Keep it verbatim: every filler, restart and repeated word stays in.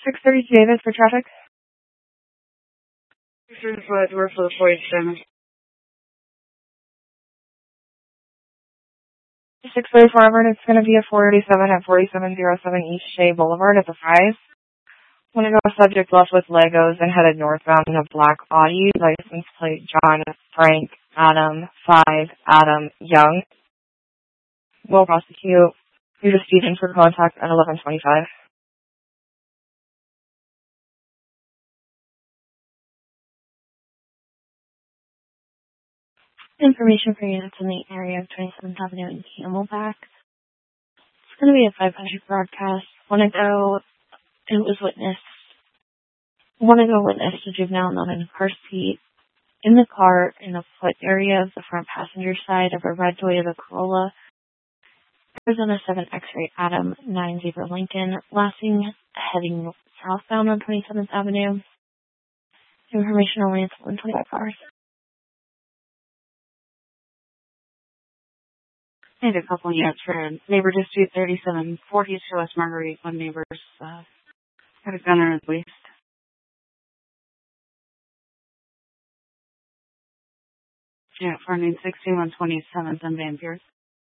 six thirty Davis for traffic. six thirty-five, we're for the forty-seven. six thirty-four, Everett, it's going to be a four eighty-seven at forty-seven oh seven East Shea Boulevard at the Fries. Want to go subject left with Legos and headed northbound in a black Audi, license plate John Frank Adam five Adam Young. We'll prosecute. Due to Stevens for contact at eleven twenty-five. Information for units in the area of twenty-seventh Avenue and Camelback. It's going to be a five hundred broadcast. Want to go, it was witnessed, want to go witness a juvenile not in a car seat, in the car, in a foot area of the front passenger side of a red Toyota Corolla, Arizona seven X-ray Adam nine Zebra Lincoln, lasting heading southbound on twenty-seventh Avenue. Information only until in twenty-five hours. I need a couple units for neighbor dispute thirty-seven forty-two West Marguerite. One neighbor's uh, got a gun in his waist. Yeah, for name sixty-one twenty-seventh and Van Pierce.